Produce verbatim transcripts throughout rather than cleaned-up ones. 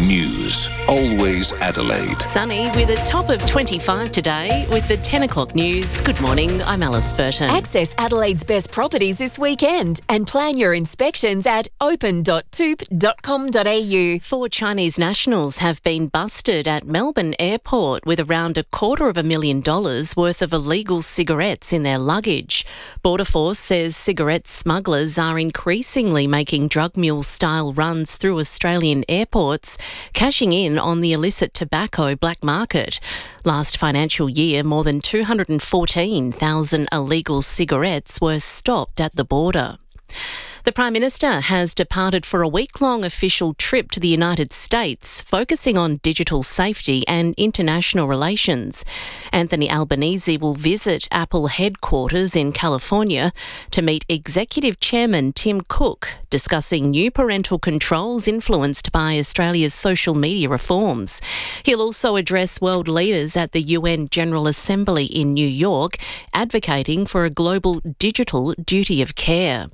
News. Always Adelaide. Sunny with a top of twenty-five today with the ten o'clock news. Good morning, I'm Alice Burton. Access Adelaide's best properties this weekend and plan your inspections at open dot toop dot com dot a u. Four Chinese nationals have been busted at Melbourne Airport with around a quarter of a million dollars worth of illegal cigarettes in their luggage. Border Force says cigarette smugglers are increasingly making drug mule-style runs through Australian airports, cashing in on the illicit tobacco black market. Last financial year, more than two hundred fourteen thousand illegal cigarettes were stopped at the border. The Prime Minister has departed for a week-long official trip to the United States, focusing on digital safety and international relations. Anthony Albanese will visit Apple headquarters in California to meet Executive Chairman Tim Cook, discussing new parental controls influenced by Australia's social media reforms. He'll also address world leaders at the U N General Assembly in New York, advocating for a global digital duty of care.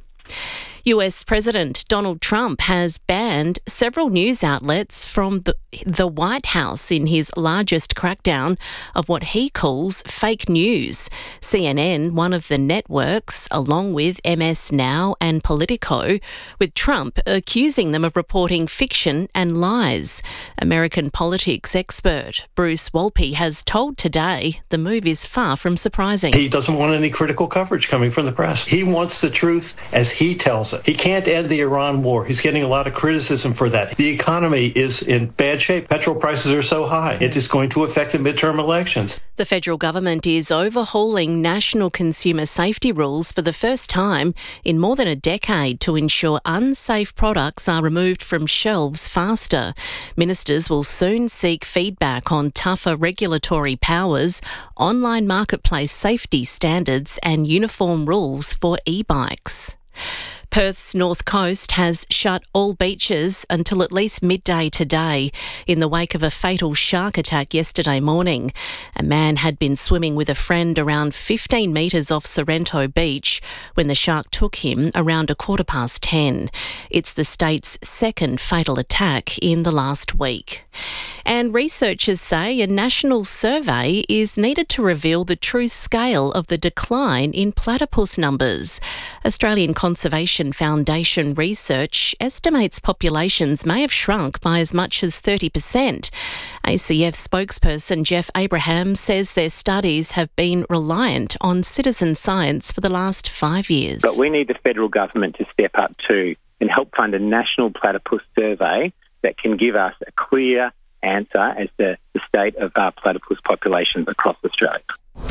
U S President Donald Trump has banned several news outlets from the, the White House in his largest crackdown of what he calls fake news. C N N, one of the networks, along with M S Now and Politico, with Trump accusing them of reporting fiction and lies. American politics expert Bruce Wolpe has told Today the move is far from surprising. He doesn't want any critical coverage coming from the press. He wants the truth as he tells it. He can't end the Iran war. He's getting a lot of criticism for that. The economy is in bad shape. Petrol prices are so high. It is going to affect the midterm elections. The federal government is overhauling national consumer safety rules for the first time in more than a decade to ensure unsafe products are removed from shelves faster. Ministers will soon seek feedback on tougher regulatory powers, online marketplace safety standards and uniform rules for e-bikes. Perth's North Coast has shut all beaches until at least midday today in the wake of a fatal shark attack yesterday morning. A man had been swimming with a friend around fifteen metres off Sorrento Beach when the shark took him around a quarter past ten. It's the state's second fatal attack in the last week. And researchers say a national survey is needed to reveal the true scale of the decline in platypus numbers. Australian Conservation Foundation research estimates populations may have shrunk by as much as thirty percent. A C F spokesperson Jeff Abraham says their studies have been reliant on citizen science for the last five years. But we need the federal government to step up too and help fund a national platypus survey that can give us a clear answer as to the state of our platypus populations across Australia.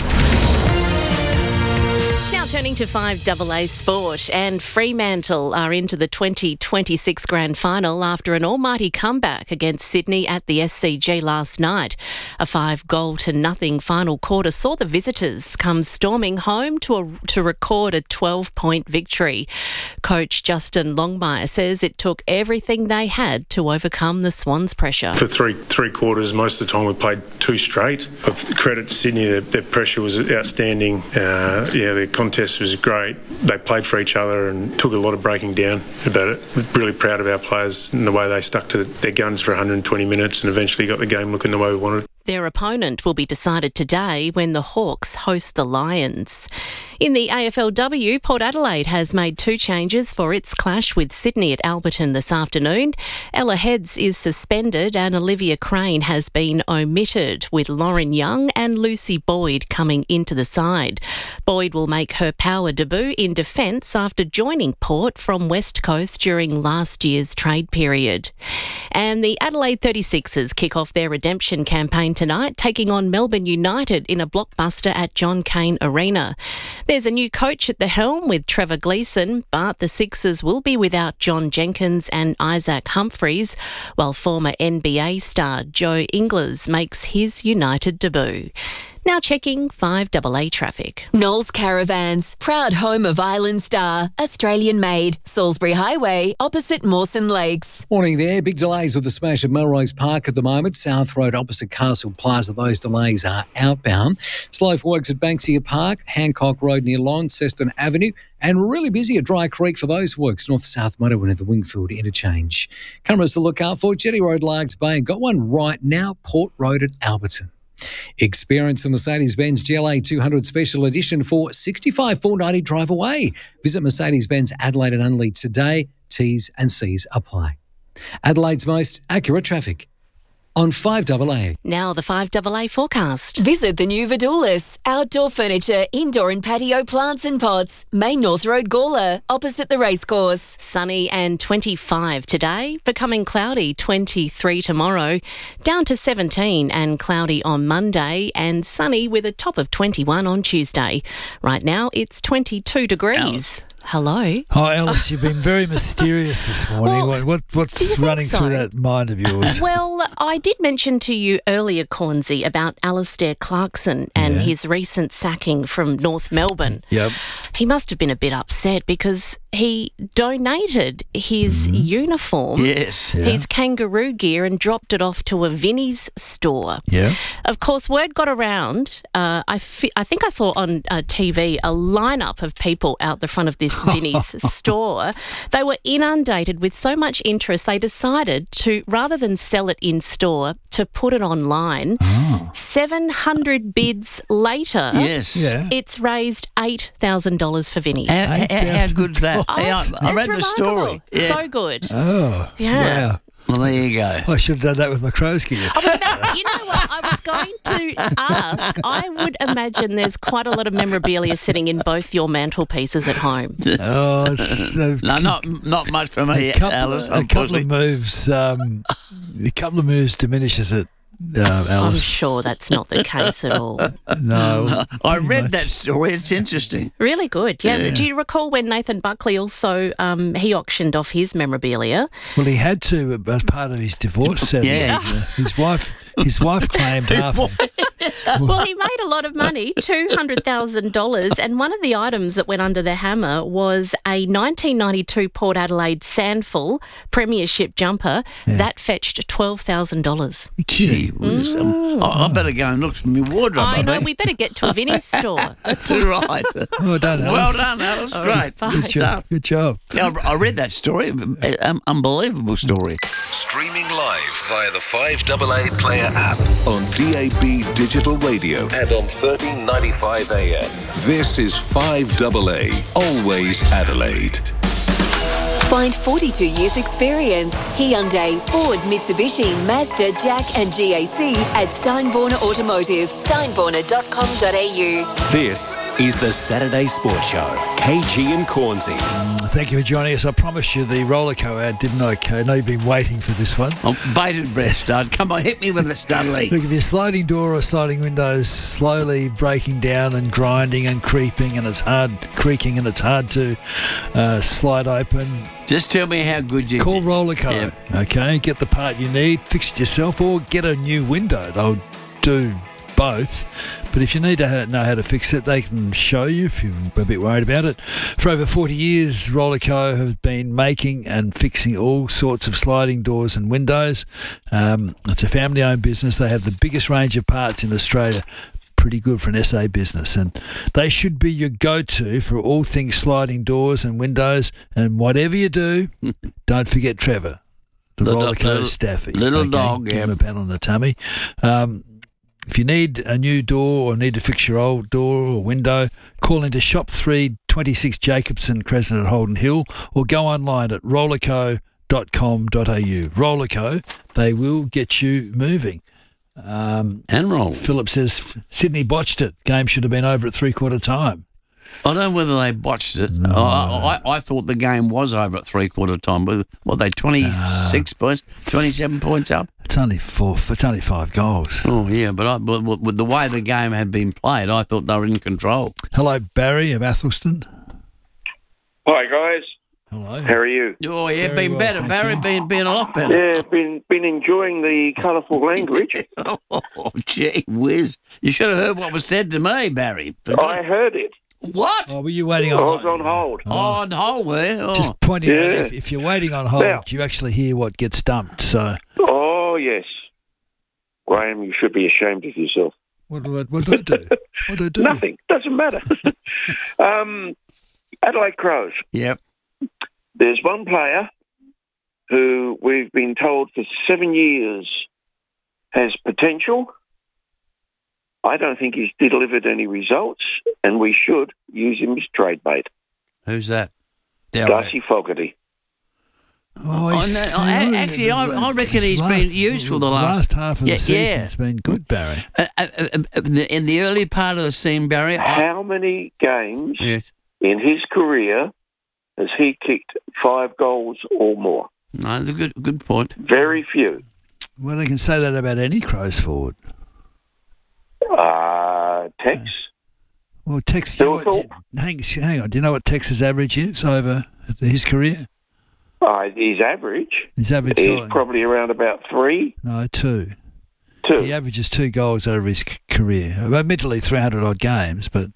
Now turning to five A A sport, and Fremantle are into the twenty twenty-six Grand Final after an almighty comeback against Sydney at the S C G last night. A five-goal to nothing final quarter saw the visitors come storming home to a, to record a twelve-point victory. Coach Justin Longmire says it took everything they had to overcome the Swans' pressure. For three three quarters, most of the time we played two straight. Of credit to Sydney, their, their pressure was outstanding. Uh, yeah, their contest was great. They played for each other and took a lot of breaking down about it. Really proud of our players and the way they stuck to their guns for one hundred twenty minutes and eventually got the game looking the way we wanted. Their opponent will be decided today when the Hawks host the Lions. In the A F L W, Port Adelaide has made two changes for its clash with Sydney at Alberton this afternoon. Ella Heads is suspended and Olivia Crane has been omitted, with Lauren Young and Lucy Boyd coming into the side. Boyd will make her power debut in defence after joining Port from West Coast during last year's trade period. And the Adelaide thirty-sixers kick off their redemption campaign tonight, taking on Melbourne United in a blockbuster at John Cain Arena. There's a new coach at the helm with Trevor Gleeson, but the Sixers will be without John Jenkins and Isaac Humphries, while former N B A star Joe Ingles makes his United debut. Now checking five A A traffic. Knowles Caravans, proud home of Island Star, Australian made. Salisbury Highway, opposite Mawson Lakes. Morning there. Big delays with the smash at Melrose Park at the moment. South Road opposite Castle Plaza. Those delays are outbound. Slow for works at Banksia Park, Hancock Road near Launceston Avenue, and really busy at Dry Creek for those works. North-south motorway at the Wingfield interchange. Cameras to look out for. Jetty Road, Largs Bay. Got one right now. Port Road at Alberton. Experience the Mercedes-Benz G L A two hundred Special Edition for sixty-five thousand four hundred ninety dollars drive away. Visit Mercedes-Benz Adelaide and Unley today. T's and C's apply. Adelaide's most accurate traffic on five A A. Now the five A A forecast. Visit the new Vidoulis, outdoor furniture, indoor and patio plants and pots. Main North Road, Gawler, opposite the racecourse. Sunny and twenty-five today, becoming cloudy, twenty-three tomorrow, down to seventeen and cloudy on Monday, and sunny with a top of twenty-one on Tuesday. Right now it's twenty-two degrees. Alice. Hello. Hi, Alice. You've been very mysterious this morning. Well, what, what What's running so? through that mind of yours? Well, I did mention to you earlier, Cornsey, about Alistair Clarkson and Yeah. his recent sacking from North Melbourne. Yep. He must have been a bit upset because he donated his Mm-hmm. uniform, Yes. Yeah. his kangaroo gear, and dropped it off to a Vinnie's store. Yeah. Of course, word got around. Uh, I, fi- I think I saw on uh, T V a lineup of people out the front of this Vinnie's store. They were inundated with so much interest, they decided to, rather than sell it in store, to put it online. Oh. seven hundred bids later, Yes. Yeah. it's raised eight thousand dollars for Vinnie's. How, how, how good's that? Oh, Yeah, it's- I it's read the remarkable. story. Yeah. So good. Oh. Yeah. Wow. Well, there you go. I should have done that with my crow's gear. I was about, you know what, I was going to ask, I would imagine there's quite a lot of memorabilia sitting in both your mantelpieces at home. Oh, it's, uh, No, not not much for me, a couple, Alice. a couple of unfortunately. moves. Um, a couple of moves diminishes it, uh, I'm Alice. sure that's not the case at all. No. I pretty read much. that story. It's interesting. Really good, yeah. Yeah. Do you recall when Nathan Buckley also, um, he auctioned off his memorabilia? Well, he had to as part of his divorce settlement. Yeah. Uh, His wife, his wife claimed half. of it. Well, he made a lot of money, two hundred thousand dollars, and one of the items that went under the hammer was a nineteen ninety-two Port Adelaide Sandful Premiership jumper. That fetched twelve thousand dollars. Gee whiz. Um, I, I better go and look for my wardrobe. I I know, think. we better get to a Vinnie's store. That's all right. Well done, Alice. Well done, Alice. Great. fine. Good job. stuff. Good job. Yeah, I I read that story. Um, unbelievable story. Streaming live via the five A A Player app on D A B Digital Radio and on thirteen ninety-five A M. This is five A A, always Adelaide. Find forty-two years experience. Hyundai, Ford, Mitsubishi, Mazda, Jack and G A C at Steinborner Automotive. steinborner dot com dot a u. This is the Saturday Sports Show. K G and Cornsey. Thank you for joining us. I promised you the Rollerco ad, didn't I, Kay? I know you've been waiting for this one. I'm bated breath, Stud. Come on, hit me with it, Studley. Look, if your sliding door or sliding window is slowly breaking down and grinding and creeping and it's hard, creaking and it's hard to uh, slide open, Just tell me how good you call Rollerco, okay? Get the part you need, fix it yourself, or get a new window. They'll do both. But if you need to ha- know how to fix it, they can show you if you're a bit worried about it. For over forty years, Rollerco have been making and fixing all sorts of sliding doors and windows. Um, it's a family-owned business. They have the biggest range of parts in Australia. Pretty good for an S A business, and they should be your go-to for all things sliding doors and windows. And whatever you do, don't forget Trevor, the Little- Rollerco little- staffy. little okay? dog, Give yeah. him a pat on the tummy. Um, if you need a new door or need to fix your old door or window, call into Shop three, twenty-six Jacobson Crescent at Holden Hill, or go online at rollerco dot com dot a u. Rollerco, they will get you moving. Um, And roll. Philip says Sydney botched it. Game should have been over at three-quarter time. I don't know whether they botched it. No. I, I, I thought the game was over at three-quarter time. But what, they twenty-six points, twenty-seven points up? It's only four. It's only five goals. Oh, yeah, but, I, but with with the way the game had been played, I thought they were in control. Hello, Barry of Athelston. Hi, guys. Hello. How are you? Oh, yeah, Very been well, better, thank Barry. you. Been, been a lot better. Yeah, been been enjoying the colourful language. Oh, gee whiz. You should have heard what was said to me, Barry. I heard it. What? Oh, were you waiting I on? was on hold. Oh, on hold, were you? Oh. Just pointing out, Yeah. if, if you're waiting on hold, Now- you actually hear what gets dumped. So, Oh, yes. Graham, you should be ashamed of yourself. what do I, what do I do? What do I do? Nothing. Doesn't matter. um, Adelaide Crows. Yep. There's one player who we've been told for seven years has potential. I don't think he's delivered any results, and we should use him as trade bait. Who's that? Darryl. Darcy Fogarty. Oh, Oh, he's- no, I- actually, I- I reckon he's been useful the last- last half of Yeah, the season. yeah. It's been good, Barry. Uh, uh, uh, uh, in the early part of the season, Barry, I, How many games yes. in his career has he kicked five goals or more? No, that's a good, good point. Very few. Well, they can say that about any Crows forward. Uh, Tex? Well, Tex, do you know what, Thorpe? hang, hang on. Do you know what Tex's average is over his career? Uh, his average His average is goal, probably around about three, no, two. two. He averages two goals over his c- career. Admittedly, three hundred odd games, but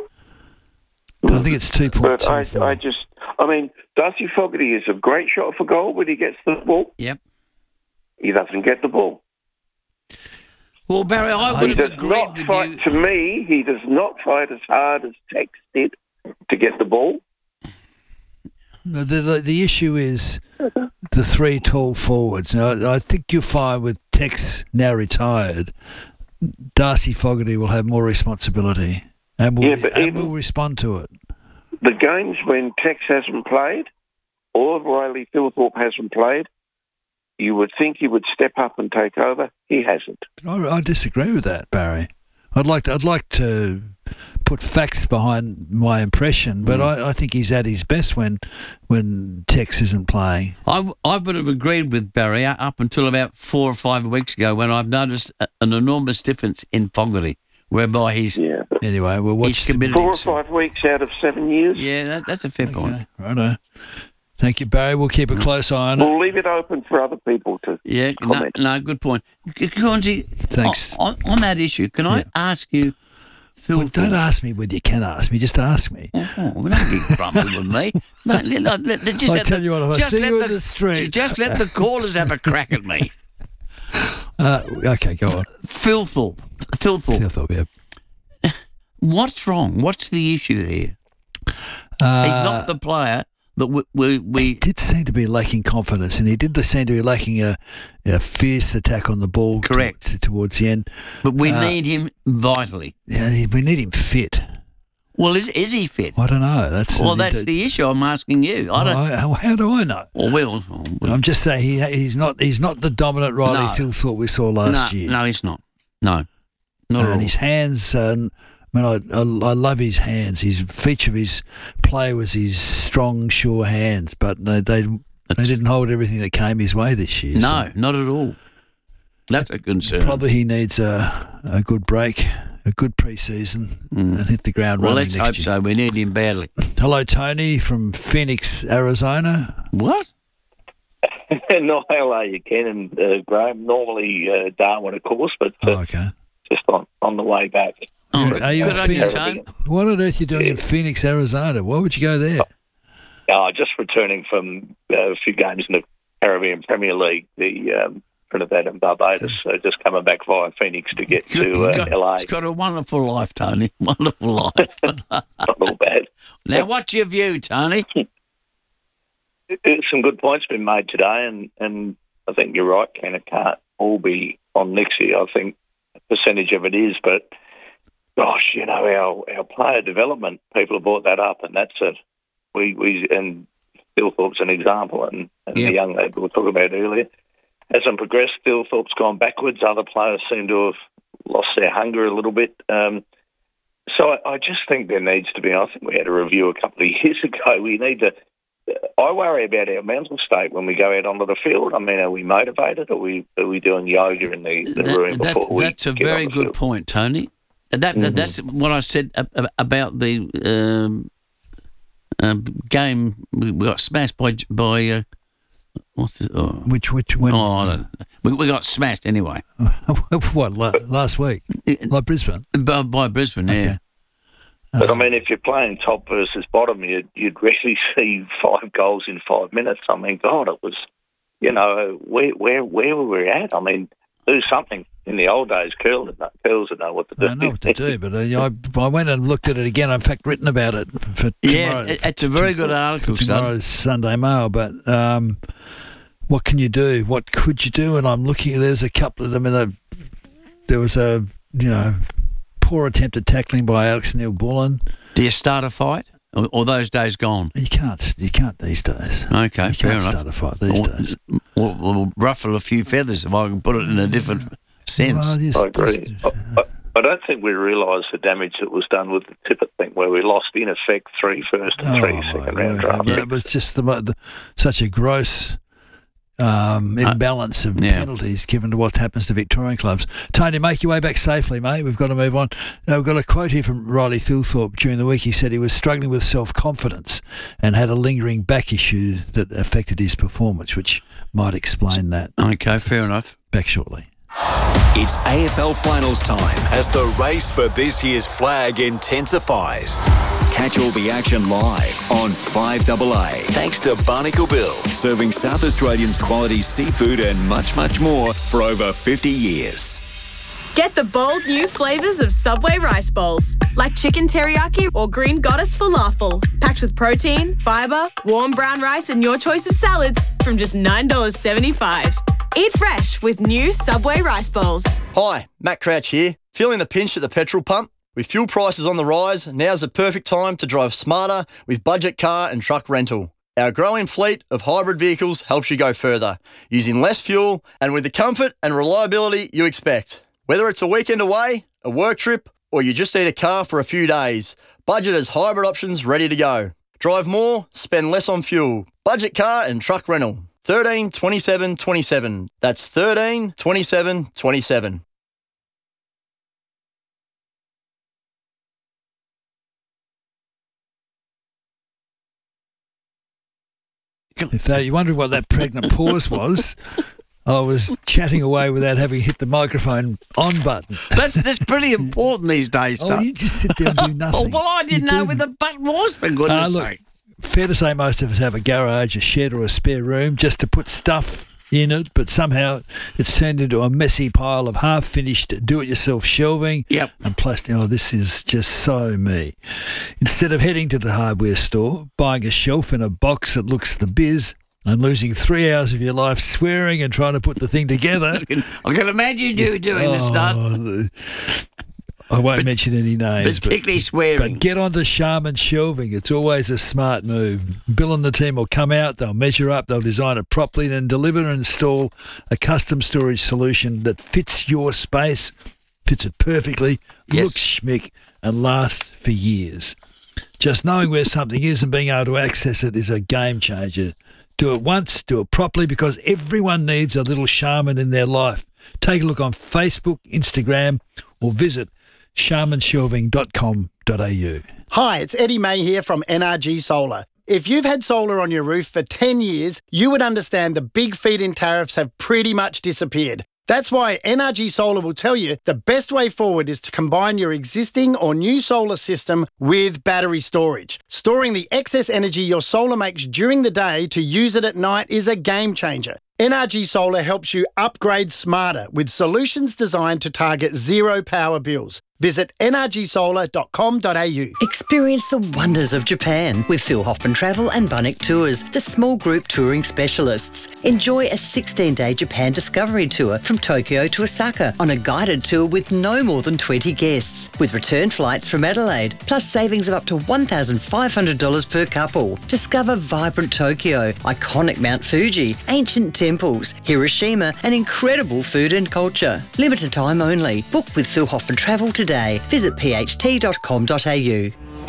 I think it's two point But two I, four. I just, I mean, Darcy Fogarty is a great shot for goal, but he gets the ball. Yep. He doesn't get the ball. Well, Barry, I He would does have agreed not with fight, you. to me, he does not fight as hard as Tex did to get the ball. No, The, the the issue is the three tall forwards. Now, I think you'll find with Tex now retired, Darcy Fogarty will have more responsibility and will, Yeah, but and even- will respond to it. The games when Tex hasn't played or Riley Thilthorpe hasn't played, you would think he would step up and take over. He hasn't. I, I disagree with that, Barry. I'd like to, I'd like to put facts behind my impression, but I, I think he's at his best when when Tex isn't playing. I, w- I would have agreed with Barry up until about four or five weeks ago when I've noticed a, an enormous difference in Fogarty, whereby he's Yeah. Anyway, we'll watch. he's committed Four or himself. five weeks out of seven years. Yeah, that, that's a fair point. Okay, righto. Thank you, Barry. We'll keep a close eye on it. We'll leave it open for other people to Yeah, no, comment. no, good point. G- Cornsey, Thanks. On, on that issue, can I Yeah. ask you, Phil? Well, don't ask me whether you can ask me. Just ask me. Oh, well, don't get grumpy with me. But, let- let- let- just I let tell the- you what, if I just see let you in the street- Just let the callers have a crack at me. Uh, okay, go on. Phil Thorpe. Phil Thorpe. Phil Thorpe, yeah. What's wrong? What's the issue there? Uh, He's not the player that we... we, we He did seem to be lacking confidence, and he did seem to be lacking a, a fierce attack on the ball. Correct. To, towards the end. but we uh, need him vitally. Yeah, he- we need him fit. Well, is is he fit? I don't know. That's Well, that's the issue I'm asking you. I don't... I, how, how do I know? Well, we'll, we'll I'm just saying he he's not he's not the dominant Riley No. Thilthorpe we saw last no, year. no, he's not. No. Not at all. and his hands. Uh, I mean, I, I, I love his hands. His feature of his play was his strong, sure hands, but they they, they That's- didn't hold everything that came his way this year. No, so not at all. That's a concern. probably he needs a a good break, a good pre-season, Mm. and hit the ground Well, running let's next hope year. so. We need him badly. Hello, Tony from Phoenix, Arizona. What? No, hello, you Ken and uh, Graham. Normally uh, Darwin, of course, but uh, Oh, okay. just on, on the way back. Oh, Are you good in on you, Phoenix? Tone. What on earth are you doing in Phoenix, Arizona? Why would you go there? Uh, just returning from uh, a few games in the Caribbean Premier League, the um, Trinidad and Barbados. So just coming back via Phoenix to get to uh, He's got- L A. He's got a wonderful life, Tony. Wonderful life. Not all bad. Now, what's your view, Tony? Some good points been made today, and, and I think you're right, Ken. It can't all be on next year. I think a percentage of it is, but gosh, you know, our, our player development, people have brought that up, and that's it. We, we and Thilthorpe's an example, and, and Yep. the young lad we were talking about earlier hasn't progressed. Thilthorpe's gone backwards. Other players seem to have lost their hunger a little bit. Um, so I, I just think there needs to be, I think we had a review a couple of years ago. We need to, I worry about our mental state when we go out onto the field. I mean, are we motivated? Are we are we doing yoga in the, the That- room that- before we that's a get very on the good field? point, Tony. That, that Mhm. That's what I said ab- ab- about the um, uh, game, we, we got smashed by by. Uh, what's this? Oh. Which which when? Oh, I don't know. We, we got smashed anyway. What la- last week? Like Brisbane? By, by Brisbane, Okay. yeah. But I mean, if you're playing top versus bottom, you'd, you'd rarely see five goals in five minutes. I mean, God, it was, you know, where where where were we at? I mean, do something. In the old days, curls would know, curls would know what to do. I know what to do, but uh, I, I went and looked at it again. I've in fact written about it for Yeah, tomorrow. it- it's a very good article, son. Tomorrow's Sunday Mail, but um, what can you do? What could you do? And I'm looking. There's a couple of them. And the, there was a you know poor attempt at tackling by Alex Neil-Bullen. Do you start a fight, or, or those days gone? You can't. You can't these days. Okay, you fair can't enough. start a fight these Or- days. Or, or ruffle a few feathers, if I can put it in a different sense. Well, yes, I agree. I, I, I don't think we realised the damage that was done with the Tippett thing, where we lost, in effect, three first and three Oh, second my round word. draft Yeah, picks. but it's just the, the, such a gross um, imbalance of yeah. penalties given to what happens to Victorian clubs. Tony, make your way back safely, mate. We've got to move on. Now, we've got a quote here from Riley Thilthorpe during the week. He said he was struggling with self-confidence and had a lingering back issue that affected his performance, which might explain that. Okay, fair enough. Back shortly. It's A F L finals time as the race for this year's flag intensifies. Catch all the action live on five A A. Thanks to Barnacle Bill, serving South Australians quality seafood and much, much more for over fifty years. Get the bold new flavours of Subway rice bowls, like chicken teriyaki or green goddess falafel, packed with protein, fibre, warm brown rice and your choice of salads from just nine dollars seventy-five. Eat fresh with new Subway rice bowls. Hi, Matt Crouch here. Feeling the pinch at the petrol pump? With fuel prices on the rise, now's the perfect time to drive smarter with budget car and truck rental. Our growing fleet of hybrid vehicles helps you go further, using less fuel and with the comfort and reliability you expect. Whether it's a weekend away, a work trip, or you just need a car for a few days, Budget has hybrid options ready to go. Drive more, spend less on fuel. Budget car and truck rental. thirteen twenty-seven twenty-seven. That's thirteen twenty-seven twenty-seven. If uh, you wondered what that pregnant pause was, I was chatting away without having hit the microphone on button. That's that's pretty important these days. Oh, Doug. you just sit there and do nothing. Oh, well, I didn't You know do- where the button was, for goodness Uh, look, sake. fair to say most of us have a garage, a shed or a spare room just to put stuff in it, but somehow it's turned into a messy pile of half-finished do-it-yourself shelving Yep. and plastic. Oh, this is just so me. Instead of heading to the hardware store, buying a shelf in a box that looks the biz, and losing three hours of your life swearing and trying to put the thing together. I can, I can imagine you doing this stuff. the- I won't But- mention any names. particularly but, swearing. But get onto Charmin Shelving. It's always a smart move. Bill and the team will come out, they'll measure up, they'll design it properly, then deliver and install a custom storage solution that fits your space, fits it perfectly, Yes. looks schmick, and lasts for years. Just knowing where something is and being able to access it is a game changer. Do it once, do it properly, because everyone needs a little Charmin in their life. Take a look on Facebook, Instagram, or visit charmin shelving dot com dot a u. Hi, it's Eddie May here from N R G Solar. If you've had solar on your roof for ten years, you would understand the big feed-in tariffs have pretty much disappeared. That's why N R G Solar will tell you the best way forward is to combine your existing or new solar system with battery storage. Storing the excess energy your solar makes during the day to use it at night is a game changer. N R G Solar helps you upgrade smarter with solutions designed to target zero power bills. Visit n r g solar dot com dot a u. Experience the wonders of Japan with Phil Hoffman Travel and Bunnik Tours, the small group touring specialists. Enjoy a sixteen-day Japan discovery tour from Tokyo to Osaka on a guided tour with no more than twenty guests, with return flights from Adelaide, plus savings of up to one thousand five hundred dollars per couple. Discover vibrant Tokyo, iconic Mount Fuji, ancient temples, Hiroshima, and incredible food and culture. Limited time only. Book with Phil Hoffman Travel today. Visit p h t dot com dot a u.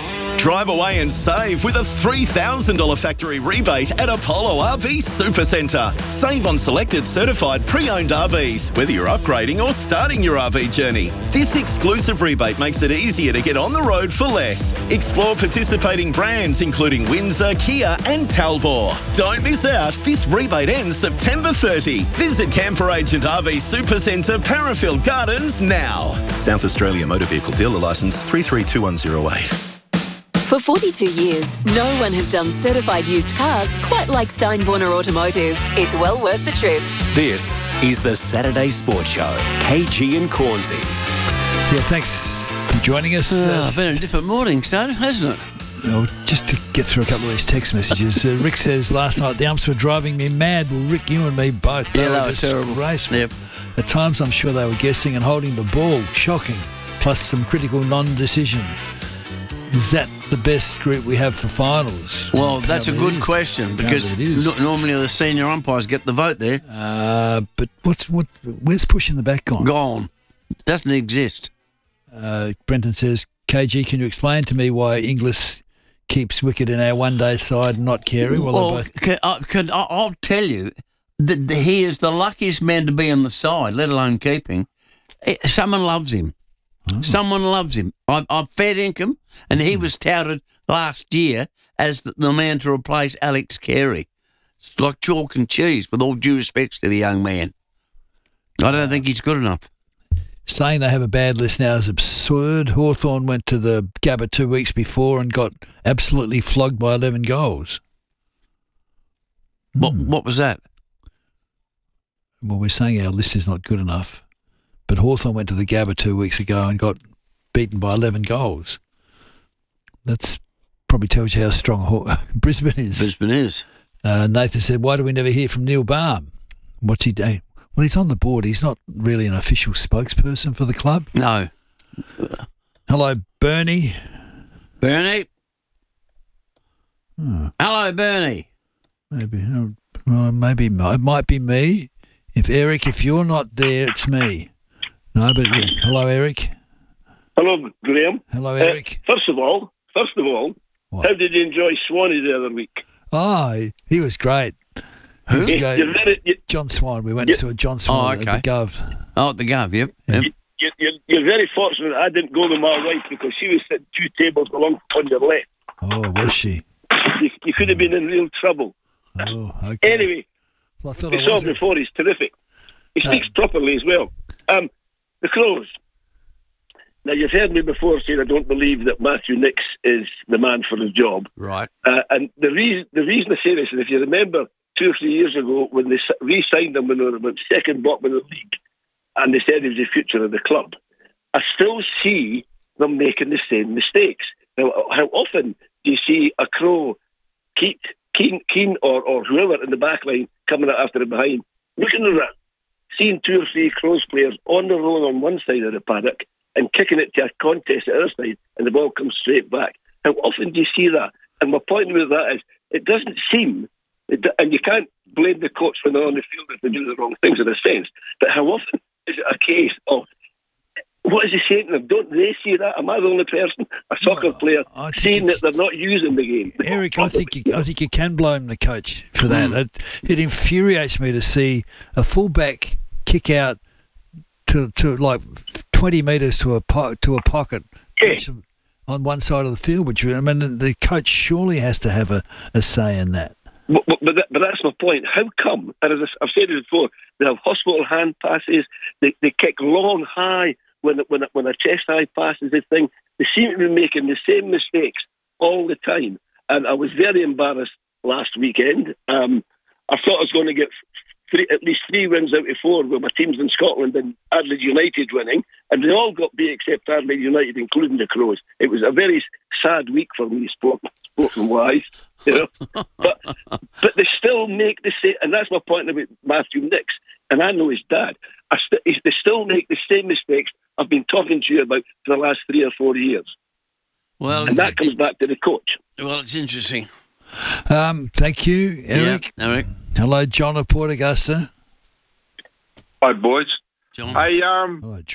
Drive away and save with a three thousand dollars factory rebate at Apollo R V Supercentre. Save on selected certified pre-owned R Vs, whether you're upgrading or starting your R V journey. This exclusive rebate makes it easier to get on the road for less. Explore participating brands including Windsor, Kia and Talbot. Don't miss out. This rebate ends September thirtieth. Visit Camper Agent R V Supercentre, Parafield Gardens now. South Australia Motor Vehicle Dealer Licence three three two one zero eight. For forty-two years, no one has done certified used cars quite like Steinborner Automotive. It's well worth the trip. This is the Saturday Sports Show. K G and Cornsey. Yeah, thanks for joining us. Oh, Uh, been a different morning, son, hasn't it? Well, just to get through a couple of these text messages, uh, Rick says, last night the umps were driving me mad. Well, Rick, you and me both. They Yeah, were they were terrible. disgraceful. Yep. At times, I'm sure they were guessing and holding the ball. Shocking. Plus some critical non-decision. Is that the best group we have for finals? Well, that's a Apparently good it is. question because Apparently it is. no- normally the senior umpires get the vote there. Uh, but what's what? Where's pushing the back gone? Gone. Doesn't exist. Uh, Brenton says, K G, can you explain to me why Inglis keeps wicket in our one-day side and not Carey? Well, Well, they're both... can, I, can, I- I'll tell you that he is the luckiest man to be on the side, let alone keeping. Eh, Someone loves him. Oh. Someone loves him. I, I fed income, and he was touted last year as the, the man to replace Alex Carey. It's like chalk and cheese, with all due respects to the young man. I don't think he's good enough. Saying they have a bad list now is absurd. Hawthorn went to the Gabba two weeks before and got absolutely flogged by eleven goals. What, what was that? Well, we're saying our list is not good enough. But Hawthorn went to the Gabba two weeks ago and got beaten by eleven goals. That's probably tells you how strong Haw- Brisbane is. Brisbane is. Uh, Nathan said, why do we never hear from Neil Baum? What's he doing? Well, he's on the board. He's not really an official spokesperson for the club. No. Hello, Bernie. Bernie? Hmm. Hello, Bernie. Maybe, uh, well, maybe it might be me. If Eric, if you're not there, it's me. No, but yeah. Hello, Eric. Hello, Graham. Hello, Eric. Uh, first of all, first of all, What? how did you enjoy Swanee the other week? Oh, he, he was great. He was You- great. you're very- you- John Swan. We went you- to see John Swan Oh, at okay. the Gov. Oh, at the Gov, yep. yep. You, you're, you're very fortunate I didn't go with my wife because she was sitting two tables along on your left. Oh, was she? You, you could have been in real trouble. Oh, okay. Anyway, Well, I thought we I saw was. him before. He's terrific. He speaks properly as well. Um, the Crows. Now, you've heard me before saying I don't believe that Matthew Nicks is the man for his job. Right. Uh, and the reason the reason I say this is if you remember two or three years ago when they s- re-signed him when they were about second bottom of the league and they said he was the future of the club, I still see them making the same mistakes. Now, how often do you see a Crow, Keane, Keane, Keane or, or whoever in the back line coming out after him behind, looking around, seeing two or three Crows players on the roll on one side of the paddock and kicking it to a contest at the other side and the ball comes straight back. How often do you see that? And my point with that is it doesn't seem, it, and you can't blame the coach when they're on the field if they do the wrong things in a sense, but how often is it a case of what is he saying to them? Don't they see that? Am I the only person, a soccer player, seeing that they're not using the game? Eric, I think you, I think you can blame the coach for that. Mm. It, it infuriates me to see a fullback kick out to to like twenty metres to a po- to a pocket on one side of the field. Which I mean, the coach surely has to have a, a say in that. But, but, but, that, but that's my point. How come, and as I've said it before, they have hospital hand passes, they, they kick long, high, when, when, when a chest high pass is a thing. They seem to be making the same mistakes all the time. And I was very embarrassed last weekend. Um, I thought I was going to get three, at least three wins out of four with my teams in Scotland and Adelaide United winning, and they all got beat except Adelaide United, including the Crows. It was a very sad week for me, sport, sporting-wise. You know, but but they still make the same, and that's my point about Matthew Nicks. And I know his dad. I st- they still make the same mistakes I've been talking to you about for the last three or four years. Well, and that comes back to the coach. Well, it's interesting. Um, thank you, Eric. Yeah, Eric. Hello, John of Port Augusta. Hi, boys. John. Hey, um, Hello, John.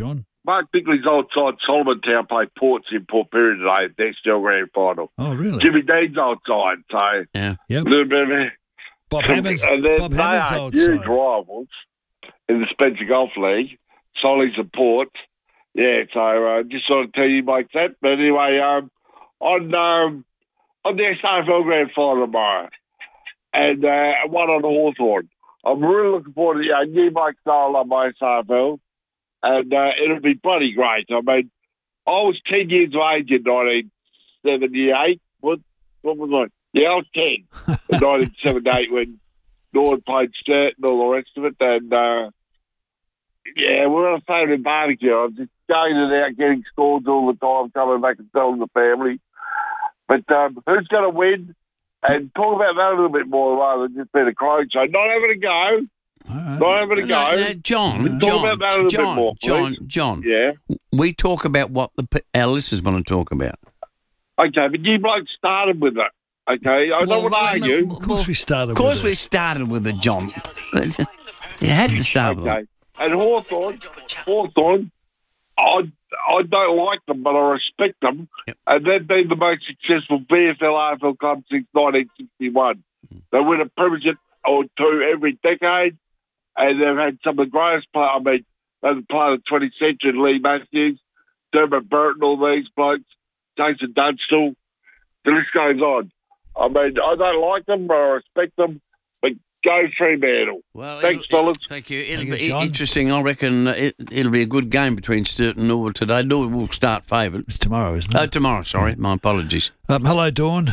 Mark Bickley's old side, Solomon Town, played Ports in Port Pirie today, next year grand final. Oh, really? Jimmy Dean's old side, so yeah, yep. a little bit of a, Bob Hammond's, and then Bob they Hammond's are old huge side. rivals in the Spencer Golf League. Solly's and Ports. Yeah, so uh, just sort of tell you like that. But anyway, um, on um, on the S A F L grand final tomorrow, and uh, one on Hawthorn. I'm really looking forward to you know, new Mike Style on my S A F L, and uh, it'll be bloody great. I mean, I was ten years of age in nineteen seventy-eight. What, what was I? Yeah, I was ten in nineteen seventy-eight when Norton played Sturt and all the rest of it. And, uh, yeah, we're on a phone in barbecue. I'm just going in and out, getting scores all the time, coming back and telling the family. But um, who's going to win? And talk about that a little bit more rather than just being a crow show. Not having a go. Right. Not having a go. No, no, John, talk John, about that a little John, bit more, John, please. John. Yeah. We talk about what the p- our listeners want to talk about. Okay, but you blokes started with it. Okay, I don't want to argue. Of course we started Of course with we it. started with it, John. You had to start with Okay. it. And Hawthorn, Hawthorn, I, I don't like them, but I respect them. Yep. And they've been the most successful B F L A F L club since nineteen sixty-one. They win a premiership or two every decade, and they've had some of the greatest players. I mean, they're the player of the twentieth century, Lee Matthews, Dermot Burton, all these blokes, Jason Dunstall. The list goes on. I mean, I don't like them, but I respect them. But go Fremantle. Well, Thanks, it'll- fellas. Thank you. It'll Thank be you, John. interesting. I reckon uh, it, it'll be a good game between Sturt and Norwood today. Norwood will start favourite. It's tomorrow, isn't Oh, it? tomorrow, sorry. My apologies. Um, hello, Dawn.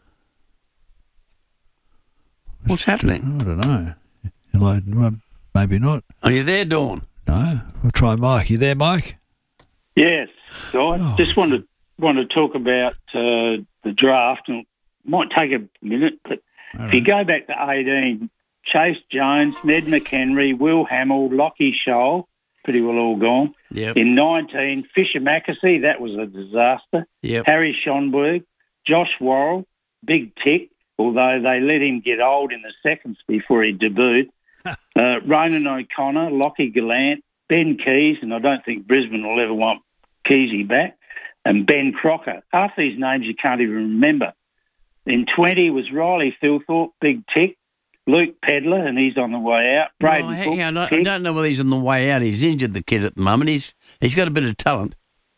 What's happening? I don't know. Hello, well, maybe not. Are you there, Dawn? No. We'll try Mike. You there, Mike? Yes, so I Oh. just wanted want to talk about uh, the draft, and it might take a minute, but if you go back to eighteen, Chase Jones, Ned McHenry, Will Hamill, Lockie Scholl, pretty well all gone. Yep. In nineteen, Fisher Mackesy, that was a disaster. Yep. Harry Schonberg, Josh Worrell, Big Tick, although they let him get old in the seconds before he debuted. uh, Ronan O'Connor, Lockie Gallant, Ben Keys, and I don't think Brisbane will ever want Keysy back, and Ben Crocker. Half these names you can't even remember. In twenty was Riley Thilthorpe, Big Tick, Luke Pedler, and he's on the way out. Braden Well, Cook, hang on, I, Tick. I don't know whether he's on the way out. He's injured, the kid, at the moment. He's He's got a bit of talent.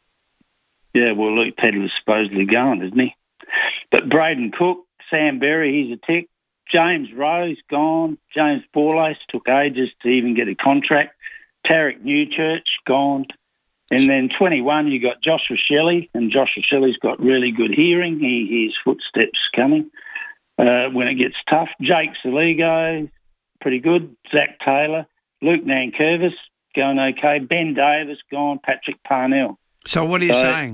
Yeah, well, Luke Pedler's supposedly going, isn't he? But Braden Cook, Sam Berry, he's a tick. James Rowe's gone. James Borlace took ages to even get a contract. Tarek Newchurch, gone. And then twenty-one, you got Joshua Shelley, and Joshua Shelley's got really good hearing. He hears footsteps coming uh, when it gets tough. Jake Saligo, pretty good. Zach Taylor. Luke Nankervis, going okay. Ben Davis, gone. Patrick Parnell. So what are you So- saying?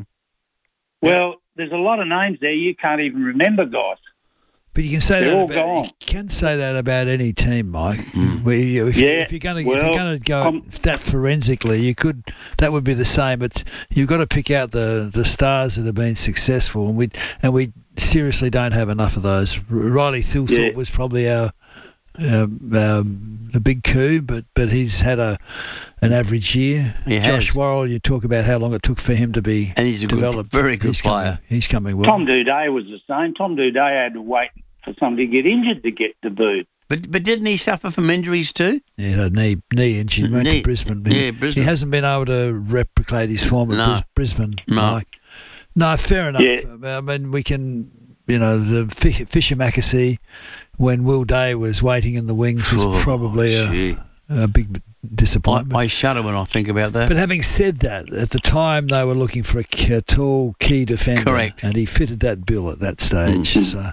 Well, there's a lot of names there you can't even remember, guys. But you can say They're that all about, gone. you can say that about any team, Mike. Where you, if, you, Yeah, if you're going to well, if you're going to go um, that forensically, you could that would be the same. But you've got to pick out the, the stars that have been successful, and we and we seriously don't have enough of those. R- Riley Thilthorpe Yeah. was probably our um, um, the big coup, but but he's had a an average year. He Josh has. Worrell, you talk about how long it took for him to be And he's a good, developed. very good he's player. Coming, he's coming well. Tom Duday was the same. Tom Duday had to wait for somebody to get injured to get debuted. But but didn't he suffer from injuries too? Yeah, had a knee knee injury. Went Knee- to Brisbane. He, yeah, Brisbane. He hasn't been able to replicate his form at No. Bris- Brisbane. No. Mike. No, fair enough. Yeah. I mean, we can, you know, the Fi- Fisher Mackesy, when Will Day was waiting in the wings, was Oh, probably gee. a, a big I, disappointment. I shudder when I think about that. But having said that, at the time they were looking for a k- tall key defender, Correct. and he fitted that bill at that stage. Mhm. So,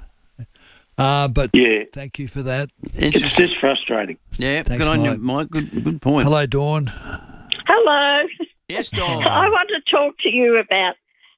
uh, but Yeah. thank you for that. It's Interesting. just frustrating. Yeah, Thanks, good on you, Mike. Mike. Good, good point. Hello, Dawn. Hello. Yes, Dawn. I want to talk to you about.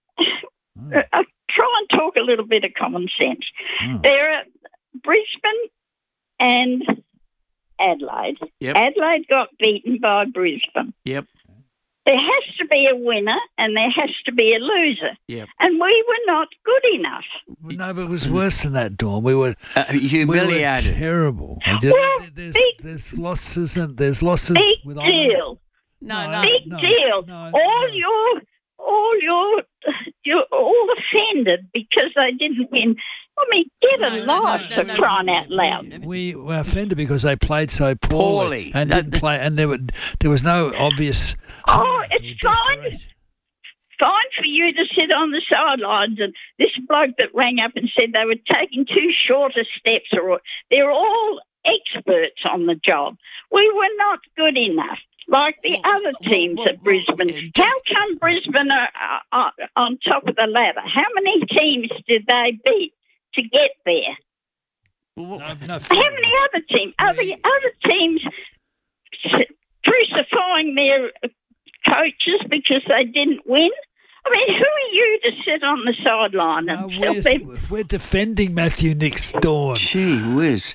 uh, try and talk a little bit of common sense. Oh. There are Brisbane and Adelaide. Yep. Adelaide got beaten by Brisbane. Yep. There has to be a winner and there has to be a loser. Yep. And we were not good enough. Well, no, but it was worse than that, Dawn. We were Uh, we were humiliated. terrible. Well, there's, big- there's losses and there's losses Big with deal. No, no, Big no, deal. no, all your, all your, you're all offended because they didn't win. I mean, get a life for crying out loud. We were offended because they played so poorly, Poorly. and didn't play, and there were there was no obvious. Oh, it's fine. Fine for you to sit on the sidelines, and this bloke that rang up and said they were taking too short a steps, or they're all experts on the job. We were not good enough, like the other teams at Brisbane. How come Brisbane are, are, are on top of the ladder? How many teams did they beat to get there? No, no, How many other teams? Are the other teams crucifying their coaches because they didn't win? I mean, who are you to sit on the sideline and No, tell we're, them? we're defending Matthew Nix, Dawn. Gee whiz.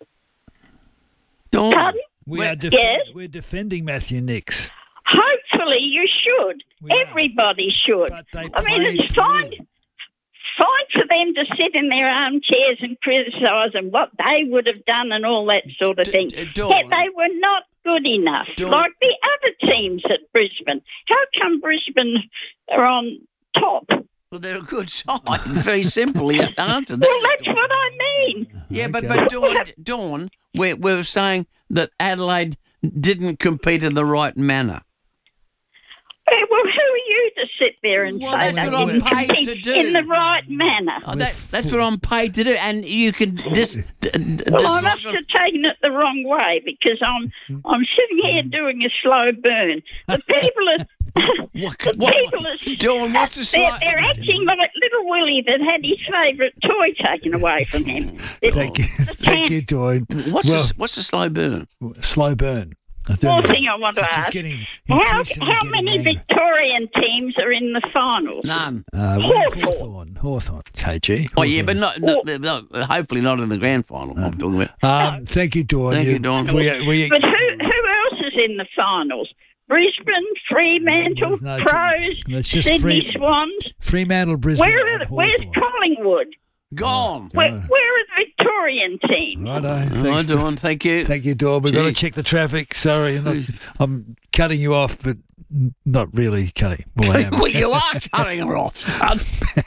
Dawn. Pardon? We are def- Yes? we're defending Matthew Nix. Hopefully you should. Everybody should. I mean, it's fine, fine for them to sit in their armchairs and criticise and what they would have done and all that sort of thing. Dawn. Yet they were not good enough, Dawn. like the other teams at Brisbane. How come Brisbane are on top? Well, they're a good side. Very simple the answer. Well, that's what I mean. Yeah, but, but Dawn, Dawn we're, we're saying that Adelaide didn't compete in the right manner. Eh, Well, who are you to sit there and Well, say that's they what I'm didn't paid compete to do. in the right manner? Oh, that, that's what I'm paid to do, and you can dis. d- d- Well, I dislike must have taken it the wrong way because I'm I'm sitting here doing a slow burn. The people are the people are Dawn, what's a they're, slow- they're acting like little Willie that had his favourite toy taken away from him. Thank you, thank you, Dawn. What's well, a, what's a slow burn? slow burn? I don't One know. thing I want to She's ask: getting how increasingly how getting many angry. Victorian teams are in the finals? None. Uh, Hawthorn. Hawthorn, Hawthorn, K G. Oh yeah, but not, not, not hopefully not in the grand final. I'm talking about. Um, thank you, Dawn. Thank you, Dawn. We, we, But who who else is in the finals? Brisbane, Fremantle, No, it's- Crows, it's just Sydney Free- Swans. Fremantle, Brisbane, Where and are, where's Hawthorn. Collingwood? Gone. Where, where are the Victorian teams? Righto, Right, thanks, Dawn. Thank you. Thank you, Dawn. We've got to Gee. check the traffic. Sorry, I'm, not, I'm cutting you off, but n- not really cutting. Well, I am. Well, you are cutting her off. son.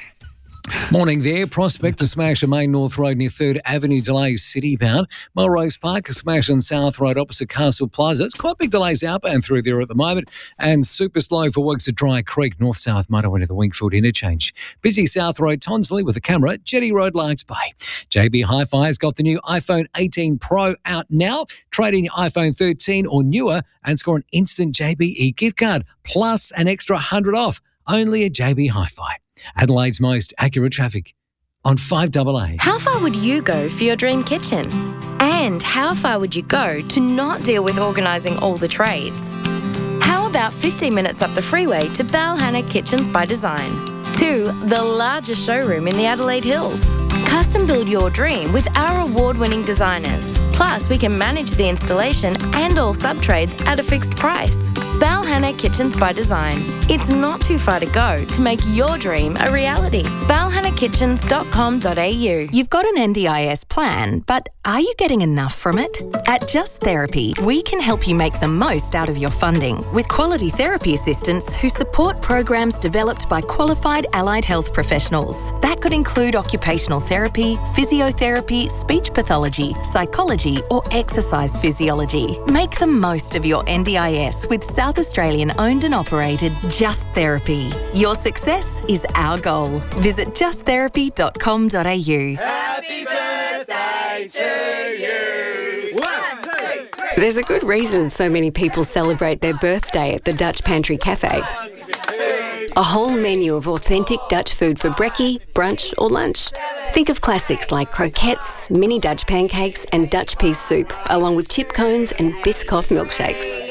Morning there. Prospect to smash a main North Road near third Avenue. Delays citybound. Melrose Park a smash on South Road opposite Castle Plaza. It's quite big delays outbound through there at the moment. And super slow for works at Dry Creek, North-South motorway to the Wingfield interchange. Busy South Road Tonsley with a camera. Jetty Road Larks Bay. J B Hi-Fi has got the new iPhone eighteen Pro out now. Trade in your iPhone thirteen or newer and score an instant J B E gift card plus an extra one hundred off. Only at J B Hi-Fi. Adelaide's most accurate traffic on five A A. How far would you go for your dream kitchen? And how far would you go to not deal with organising all the trades? How about fifteen minutes up the freeway to Balhanna Kitchens by Design? To the largest showroom in the Adelaide Hills. Custom build your dream with our award-winning designers. Plus, we can manage the installation and all sub-trades at a fixed price. Balhanna Kitchens by Design. It's not too far to go to make your dream a reality. balhanna kitchens dot com dot a u. You've got an N D I S plan, but are you getting enough from it? At Just Therapy, we can help you make the most out of your funding with quality therapy assistants who support programs developed by qualified allied health professionals. That could include occupational therapy, physiotherapy, speech pathology, psychology, or exercise physiology. Make the most of your N D I S with South Australian owned and operated Just Therapy. Your success is our goal. Visit just therapy dot com dot a u. Happy birthday to you. One, two, three. There's a good reason so many people celebrate their birthday at the Dutch Pantry Cafe. A whole menu of authentic Dutch food for brekkie, brunch or lunch. Think of classics like croquettes, mini Dutch pancakes and Dutch pea soup, along with chip cones and Biscoff milkshakes.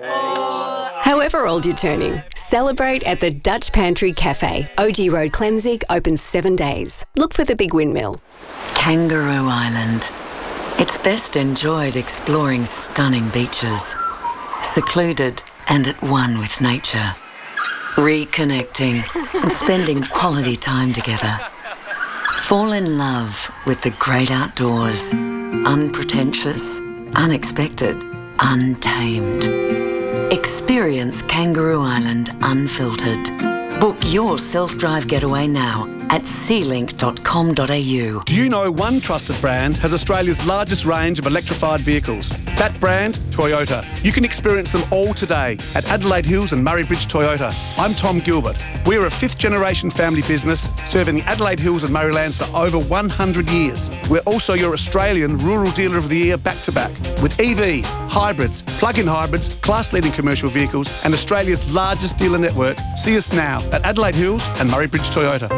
However old you're turning, celebrate at the Dutch Pantry Cafe. O G Road, Clemzig, open seven days. Look for the Big Windmill. Kangaroo Island. It's best enjoyed exploring stunning beaches, secluded and at one with nature, reconnecting and spending quality time together. Fall in love with the great outdoors, unpretentious, unexpected, untamed. Experience Kangaroo Island unfiltered. Book your self-drive getaway now at sea link dot com dot a u. Do you know one trusted brand has Australia's largest range of electrified vehicles? That brand, Toyota. You can experience them all today at Adelaide Hills and Murray Bridge Toyota. I'm Tom Gilbert. We're a fifth generation family business serving the Adelaide Hills and Murraylands for over one hundred years. We're also your Australian Rural Dealer of the Year back to back with E Vs, hybrids, plug-in hybrids, class-leading commercial vehicles and Australia's largest dealer network. See us now at Adelaide Hills and Murray Bridge Toyota.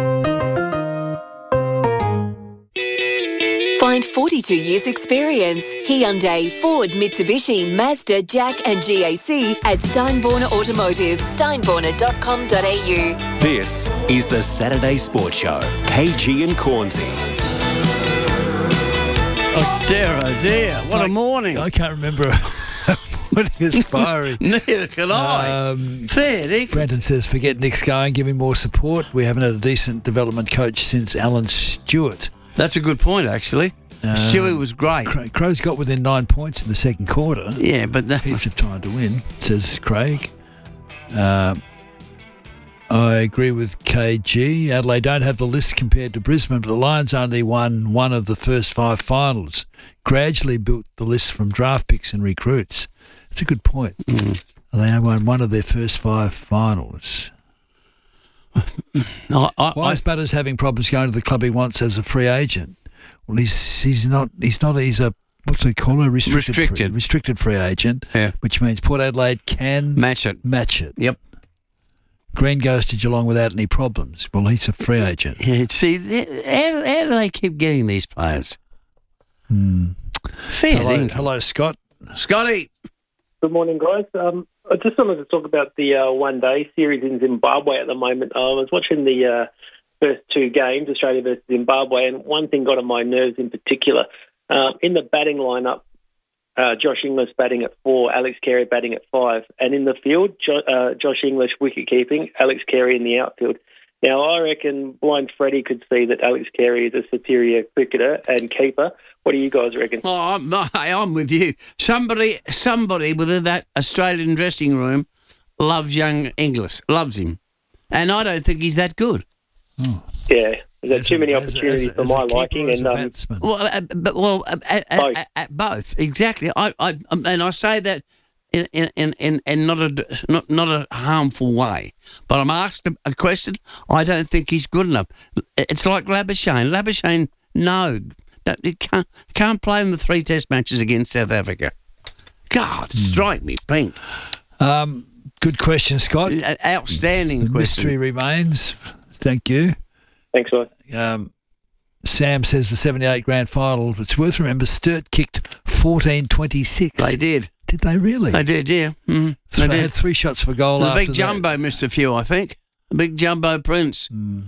Find forty-two years experience. Hyundai, Ford, Mitsubishi, Mazda, Jack and G A C at Steinborner Automotive, steinborner dot com dot a u. This is the Saturday Sports Show. K G and Cornsey. Oh dear, oh dear. What I, a morning. I can't remember winning aspiring. Neither can I. Um, Fair, Nick. Brandon says, forget Nick's going, give him more support. We haven't had a decent development coach since Alan Stewart. That's a good point, actually. Um, Stewie was great. Crows got within nine points in the second quarter. Yeah, but that heaps of time to win, says Craig. Uh, I agree with K G. Adelaide don't have the list compared to Brisbane, but the Lions only won one of the first five finals. Gradually built the list from draft picks and recruits. That's a good point. Mm. They only won one of their first five finals. I, I, Why is Butters having problems going to the club he wants as a free agent? Well, he's he's not he's not he's a what's they call a restricted Restricted. Free, restricted free agent. Yeah. Which means Port Adelaide can match it. Match it. Yep. Green goes to Geelong without any problems. Well, he's a free agent. Yeah, see, how, how do they keep getting these players? Hmm. Fair Hello, dinkum. hello, Scott. Scotty. Good morning, guys. Um, I just wanted to talk about the uh, one-day series in Zimbabwe at the moment. I was watching the uh, first two games, Australia versus Zimbabwe, and one thing got on my nerves in particular. Uh, in the batting lineup, uh, Josh Inglis batting at four, Alex Carey batting at five, and in the field, jo- uh, Josh Inglis wicket-keeping, Alex Carey in the outfield. Now, I reckon Blind Freddie could see that Alex Carey is a superior cricketer and keeper. What do you guys reckon? Oh, I'm, I'm with you. Somebody, somebody within that Australian dressing room loves young Inglis, loves him, and I don't think he's that good. Oh. Yeah, there's too many opportunities for my liking, and um, well, uh, but well, uh, uh, both. Uh, uh, both exactly. I, I, um, and I say that in in in, in not a not not a harmful way. But I'm asked a, a question. I don't think he's good enough. It's like Labuschagne. Labuschagne, no. You can't, can't play in the three test matches against South Africa. God, strike me pink. Um, good question, Scott. Uh, outstanding the question. Mystery remains. Thank you. Thanks, guys. Um, Sam says the seventy-eight grand final. It's worth remembering Sturt kicked fourteen twenty-six. They did. Did they really? They did, yeah. Mm-hmm. They, they had three shots for goal the after big jumbo that. missed a few, I think. The big jumbo Prince. Mm.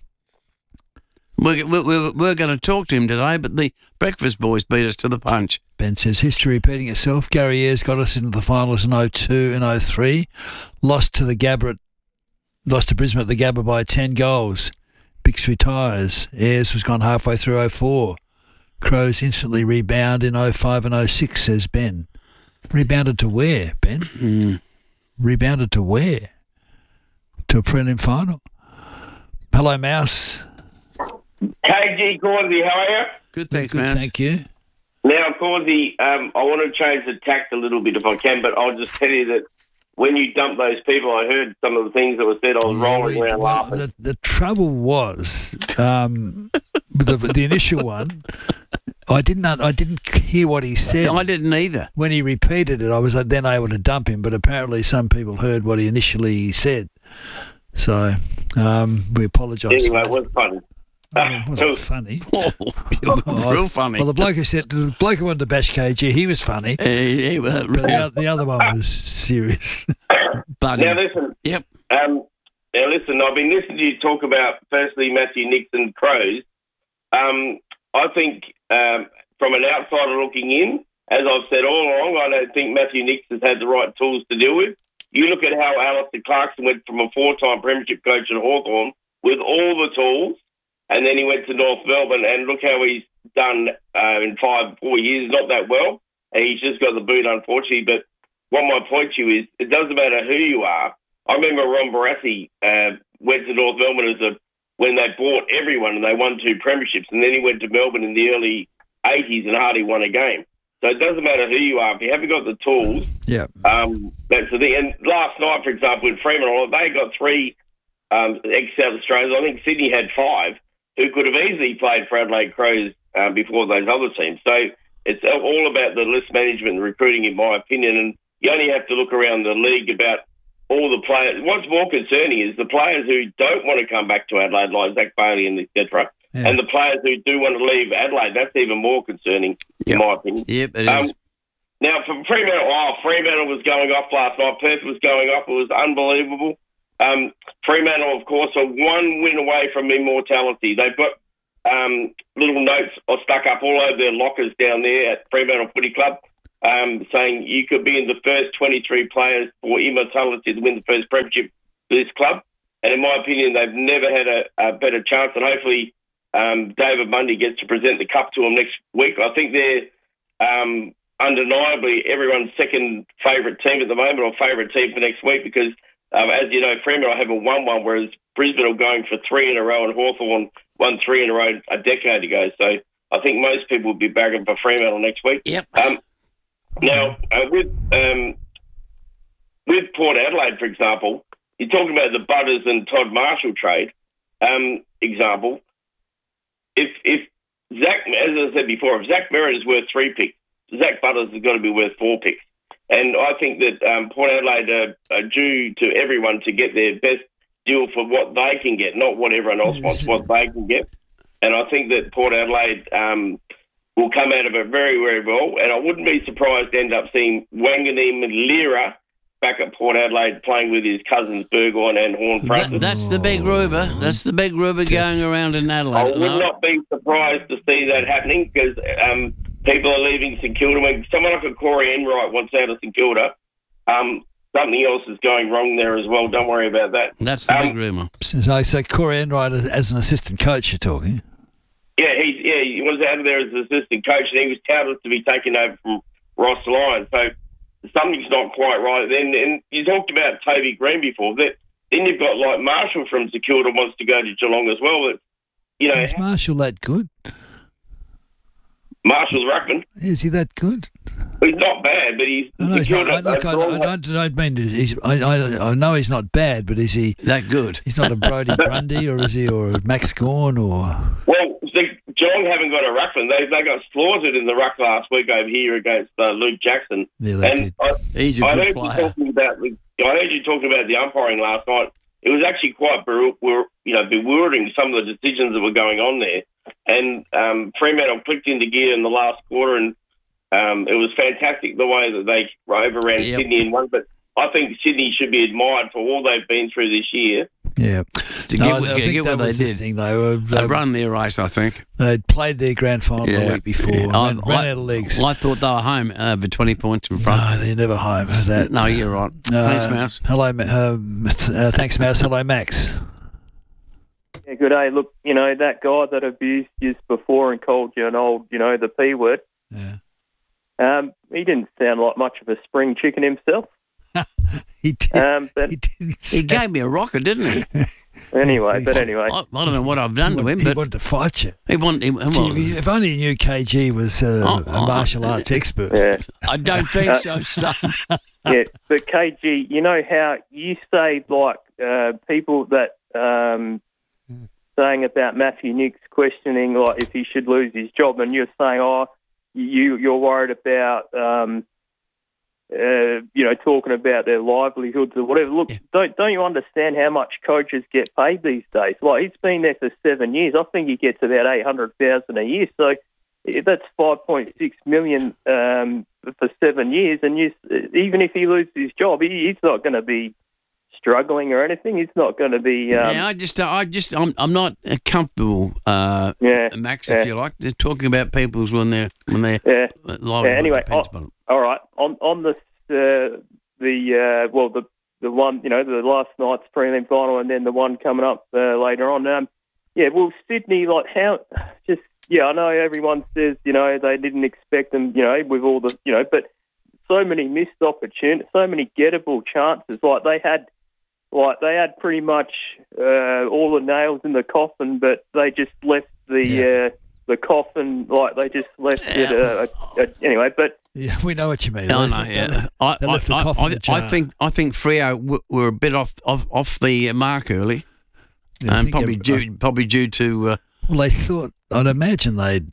We're, we're, we're going to talk to him today, but the breakfast boys beat us to the punch. Ben says, history repeating itself. Gary Ayres got us into the finals in oh two and oh three. Lost to the Gabba, lost to Brisbane at the Gabba by ten goals. Bix retires. Ayres was gone halfway through oh four. Crows instantly rebound in oh five and oh six, says Ben. Rebounded to where, Ben? Mm. Rebounded to where? To a prelim final. Hello, Mouse. K G Cornsey, how are you? Good, thanks, Good, Mouse. thank you. Now, Cornsey, um, I want to change the tact a little bit if I can, but I'll just tell you that when you dumped those people, I heard some of the things that were said. I was rolling around well, laughing. The, the trouble was, um, the, the initial one, I didn't I didn't hear what he said. I didn't either. When he repeated it, I was then able to dump him, but apparently some people heard what he initially said. So um, we apologise. Anyway, it was funny. Oh, it wasn't funny. Oh, real funny. Well, the bloke who said the bloke who wanted to bash K G, he was funny. Uh, yeah, well, but the, the other one was serious. Buddy. Now listen. Yep. Um, now listen. I've been listening to you talk about firstly Matthew Nixon Crows. Um, I think um, from an outsider looking in, as I've said all along, I don't think Matthew Nixon's had the right tools to deal with. You look at how Alistair Clarkson went from a four-time premiership coach at Hawthorn with all the tools. And then he went to North Melbourne, and look how he's done uh, in five, four years. Not that well. And he's just got the boot, unfortunately. But what my point to you is, it doesn't matter who you are. I remember Ron Barassi uh, went to North Melbourne as a when they bought everyone and they won two premierships, and then he went to Melbourne in the early eighties and hardly won a game. So it doesn't matter who you are. If you haven't got the tools, yeah, um, that's the thing. And last night, for example, in Fremantle, they got three um, ex-South Australians. I think Sydney had five who could have easily played for Adelaide Crows uh, before those other teams. So it's all about the list management and recruiting, in my opinion, and you only have to look around the league about all the players. What's more concerning is the players who don't want to come back to Adelaide, like Zach Bailey and et cetera, yeah. and the players who do want to leave Adelaide. That's even more concerning, yep. in my opinion. Yep, it um, is. Now, for Fremantle, oh, Fremantle was going off last night. Perth was going off. It was unbelievable. Um, Fremantle, of course, are one win away from immortality. They've got um, little notes are stuck up all over their lockers down there at Fremantle Footy Club, um, saying you could be in the first twenty-three players for immortality to win the first premiership for this club. And in my opinion, they've never had a, a better chance. And hopefully um, David Mundy gets to present the cup to them next week. I think they're um, undeniably everyone's second favourite team at the moment, or favourite team for next week, because um, as you know, Fremantle haven't won one, whereas Brisbane are going for three in a row, and Hawthorn won three in a row a decade ago. So I think most people will be bagging for Fremantle next week. Yep. Um, now, uh, with um, with Port Adelaide, for example, you're talking about the Butters and Todd Marshall trade um, example. If if Zach, as I said before, if Zach Merritt is worth three picks, Zach Butters has got to be worth four picks. And I think that um, Port Adelaide are, are due to everyone to get their best deal for what they can get, not what everyone else wants, what they can get. And I think that Port Adelaide um, will come out of it very, very well. And I wouldn't be surprised to end up seeing Wanganeen and Lira back at Port Adelaide playing with his cousins Burgoyne and Horn Francis. That, that's the big rumour. That's the big rumour going around in Adelaide. I would no? not be surprised to see that happening, because um, people are leaving St Kilda. When someone like a Corey Enright wants out of St Kilda, um, something else is going wrong there as well. Don't worry about that. That's the um, big rumour. So, so Corey Enright as an assistant coach, you're talking? Yeah, he's yeah he was out of there as an assistant coach, and he was touted to be taken over from Ross Lyon. So something's not quite right. Then, and you talked about Toby Green before. That then you've got like Marshall from St Kilda wants to go to Geelong as well. But, you know, is Marshall that good? Marshall's ruckman. Is he that good? He's not bad, but he's. I know, he's not, I, look, I, I, I don't mean to, he's. I, I, I know he's not bad, but is he that good? He's not a Brodie Grundy, or is he, or a Max Gawn, or? Well, the, Geelong haven't got a ruckman. They they got slaughtered in the ruck last week over here against uh, Luke Jackson. Yeah, they and did. I, he's a I good heard player. You talking about the, I heard you talking about the umpiring last night. It was actually quite bewildering, you know, bewildering some of the decisions that were going on there. And um, Fremantle clicked into gear in the last quarter, and um, it was fantastic the way that they overran Yep. Sydney in one. But I think Sydney should be admired for all they've been through this year. Yeah. To No, get, I get, think get that what they was the did. thing. They were They they, run their race, I think. they'd played their grand final the Yeah. week before. Yeah. And I, ran, ran I- out of legs. I thought they were home over twenty points in front. No, they're never home. That. No, you're right. Uh, Thanks, Mouse. Hello, Ma- um, uh, thanks, Mouse. Hello, Max. Yeah, good day. Look, you know, that guy that abused you before and called you an old, you know, the P word. Yeah. Um, he didn't sound like much of a spring chicken himself. he did. Um, but he, did He gave me a rocker, didn't he? anyway, but anyway. I, I don't know what I've done he to him, wanted, he but wanted to fight you. he wanted. He, well, Gee, if only you knew K G was uh, Oh, a oh, martial arts expert. Yeah. I don't think Uh, so, Stan. Yeah, but K G, you know how you say, like, uh, people that um, saying about Matthew Nicks questioning, like, if he should lose his job, and you're saying, oh, you, you're worried about, um, uh, you know, talking about their livelihoods or whatever. Look, Yeah. don't don't you understand how much coaches get paid these days? Like, he's been there for seven years. I think he gets about eight hundred thousand a year. So that's five point six million um, for seven years. And you, even if he loses his job, he, he's not going to be struggling or anything. He's not going to be. Um, yeah, I just, I just, I'm, I'm not uh, comfortable, uh, Yeah, Max, yeah. if you like. They're talking about people's when they're when they're Yeah. livelihood Yeah, anyway, depends oh, upon it. all right. On on this, uh, the uh, well, the the one, you know, the last night's prelim final, and then the one coming up uh, later on. Um, yeah, well, Sydney, like how just yeah, I know everyone says, you know, they didn't expect them, you know, with all the, you know, but so many missed opportunities, so many gettable chances. Like they had, like they had pretty much uh, all the nails in the coffin, but they just left the Yeah. uh, the coffin. Like they just left it. Uh, uh, anyway, but Yeah, we know what you mean. No, They- no, they- yeah. I, they I, left the I, coffin I, ajar. I think I think Freo w- were a bit off off, off the mark early, Yeah, I and think probably every- due probably due to uh, Well, they thought, I'd imagine they'd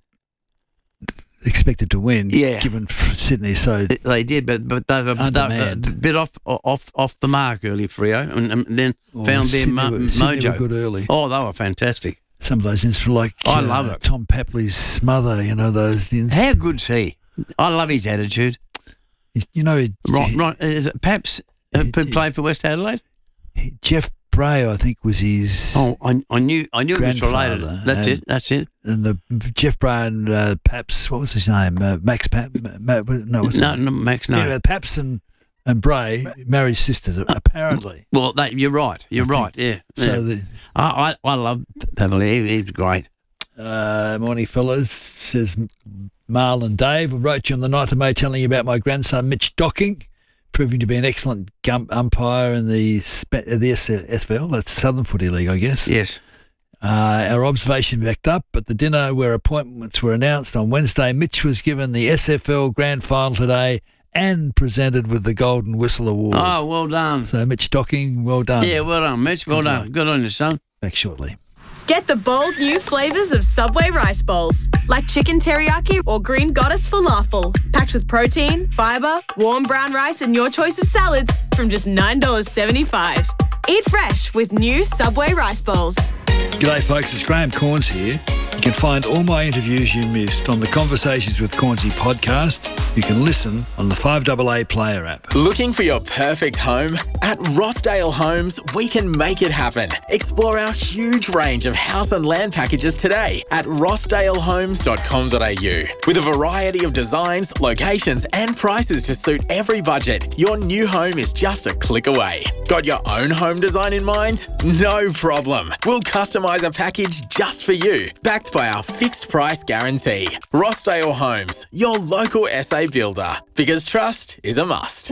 expected to win, Yeah. given Sydney so they did, but but they were, they were a undermanned. bit off off off the mark early, Freo, and, and then Oh, found their Sydney mo- were- Sydney mojo. were good early. Oh, they were fantastic. Some of those instruments, like I uh, love it. Tom Papley's mother, you know, those. Ins- How good's he? I love his attitude. He's- you know, he, Right, right. Is it Paps uh, who played for West Adelaide? Jeff Bray, I think, was his. Oh, I, I knew I knew it was related. grandfather, That's and- it. That's it. And the Jeff Bray and uh, Paps, what was his name? Uh, Max Pap? Ma, no, was No, no, Max, no. Anyway, Paps and, and Bray married sisters, apparently. Well, that, you're right. You're right. Yeah. So yeah. the- I, I I love Pavley. He, he's great. Uh, morning, fellas, says Marlon Dave. I wrote you on the ninth of May telling you about my grandson, Mitch Docking, proving to be an excellent gump umpire in the spe- the S F L, that's Southern Footy League, I guess. Yes. Uh, our observation backed up at the dinner where appointments were announced on Wednesday. Mitch was given the S F L Grand Final today and presented with the Golden Whistle Award. Oh, well done. So, Mitch Docking, well done. Yeah, well done, Mitch. Well Good done. luck. Good on you, son. Back shortly. Get the bold new flavours of Subway rice bowls, like chicken teriyaki or green goddess falafel, packed with protein, fibre, warm brown rice and your choice of salads from just nine dollars seventy-five. Eat fresh with new Subway rice bowls. G'day, folks. It's Graham Corns here. You can find all my interviews you missed on the Conversations with Cornsy podcast. You can listen on the five A A Player app. Looking for your perfect home? At Rossdale Homes, we can make it happen. Explore our huge range of house and land packages today at rossdale homes dot com dot a u. With a variety of designs, locations and prices to suit every budget, your new home is just a click away. Got your own home design in mind? No problem. We'll customise a package just for you, backed by our fixed price guarantee. Rossdale Homes, your local S A builder, because trust is a must.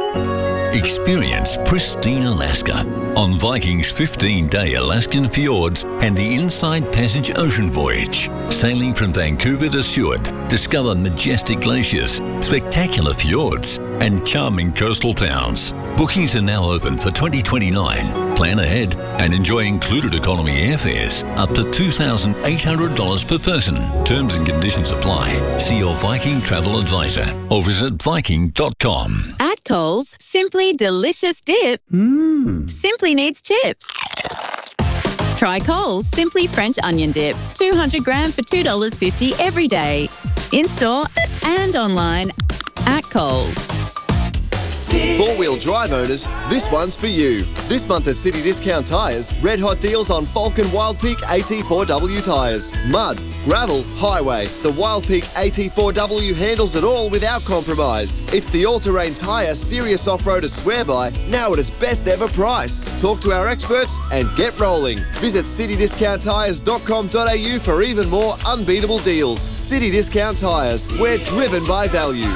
Experience pristine Alaska on Viking's fifteen-day Alaskan fjords and the Inside Passage ocean voyage. Sailing from Vancouver to Seward, discover majestic glaciers, spectacular fjords, and charming coastal towns. Bookings are now open for twenty twenty-nine. Plan ahead and enjoy included economy airfares up to two thousand eight hundred dollars per person. Terms and conditions apply. See your Viking travel advisor or visit viking dot com. At Coles, Simply Delicious Dip simply needs chips. Try Coles Simply French Onion Dip, two hundred gram for two dollars fifty every day. In-store and online at Coles. Four-wheel drive owners, this one's for you. This month at City Discount Tyres, red hot deals on Falcon Wild Peak A T four W tyres. Mud, gravel, highway. The Wild Peak A T four W handles it all without compromise. It's the all-terrain tyre serious off-roaders swear by, now at its best ever price. Talk to our experts and get rolling. Visit city discount tyres dot com dot a u for even more unbeatable deals. City Discount Tyres, we're driven by value.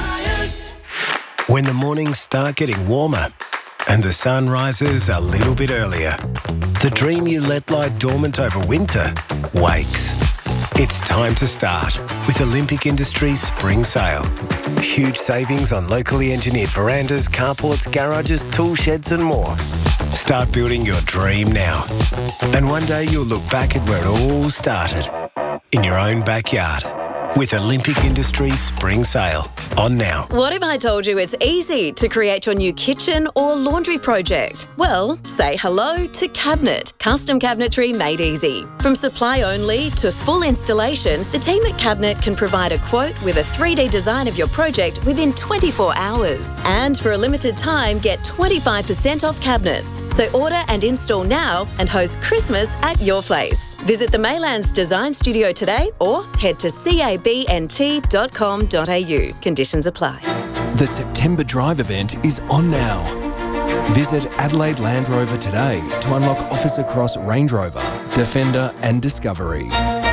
When the mornings start getting warmer and the sun rises a little bit earlier, the dream you let lie dormant over winter wakes. It's time to start with Olympic Industries Spring Sale. Huge savings on locally engineered verandas, carports, garages, tool sheds and more. Start building your dream now. And one day you'll look back at where it all started, in your own backyard. With Olympic Industries Spring Sale on now. What if I told you it's easy to create your new kitchen or laundry project? Well, say hello to Cabinet. Custom cabinetry made easy. From supply only to full installation, the team at Cabinet can provide a quote with a three D design of your project within twenty-four hours. And for a limited time, get twenty-five percent off cabinets. So order and install now and host Christmas at your place. Visit the Maylands Design Studio today or head to C A B N T dot com dot a u. Conditions apply. The September Drive event is on now. Visit Adelaide Land Rover today to unlock offers across Range Rover, Defender and Discovery.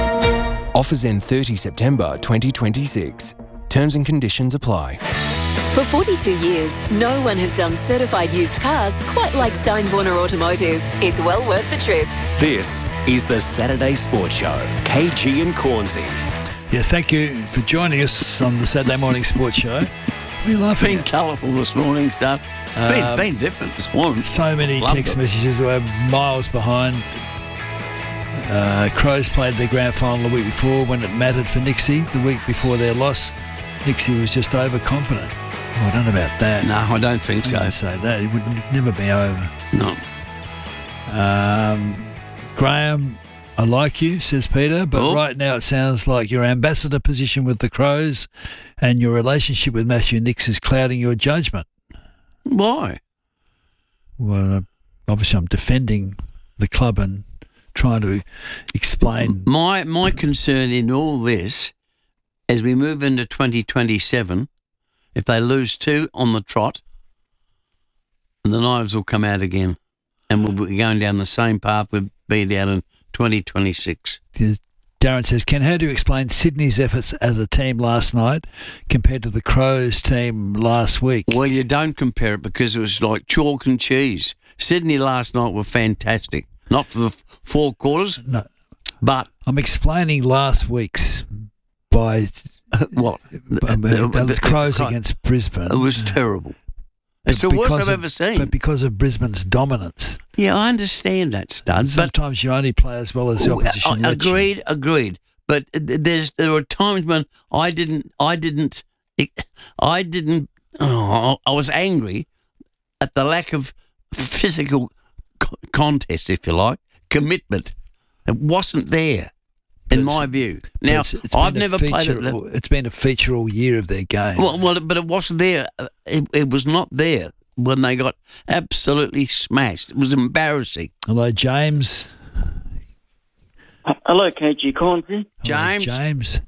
Offers end thirtieth September twenty twenty-six. Terms and conditions apply. For forty-two years, no one has done certified used cars quite like Steinborner Automotive. It's well worth the trip. This is the Saturday Sports Show. K G and Cornsey. Yeah, thank you for joining us on the Saturday Morning Sports Show. We're laughing. Been colourful this morning, stuff. Been, Um, been different this morning. So many Loved text it. messages. We're miles behind. Uh, Crows played their grand final the week before when it mattered for Nixie. The week before their loss, Nixie was just overconfident. Oh, I don't know about that. No, I don't think so. I'd say that. It would never be over. No. Um, Graham, I like you, says Peter, but Oh. right now it sounds like your ambassador position with the Crows and your relationship with Matthew Nix is clouding your judgment. Why? Well, uh, obviously I'm defending the club and trying to explain. My my concern in all this, as we move into twenty twenty-seven, if they lose two on the trot, the knives will come out again, and we'll be going down the same path we've been down in twenty twenty-six. Darren says, Ken, how do you explain Sydney's efforts as a team last night compared to the Crows team last week? Well, you don't compare it because it was like chalk and cheese. Sydney last night were fantastic. Not for the f- four quarters, no, but I'm explaining last week's by what the, the, the Crows against Brisbane. It was terrible. It's the worst I've of, ever seen. But because of Brisbane's dominance. Yeah, I understand that, Stud. Sometimes you only play as well as the opposition. I, agreed, agreed. But there's there were times when I didn't, I didn't, I didn't. Oh, I was angry at the lack of physical co- contest, if you like, commitment. It wasn't there, in But my view. Now, it's, it's I've been a never played feature, it. It's been a feature all year of their game. Well, well, but it wasn't there. It, it was not there when they got absolutely smashed. It was embarrassing. Hello, James. Hello, K G Cornsey. James. James.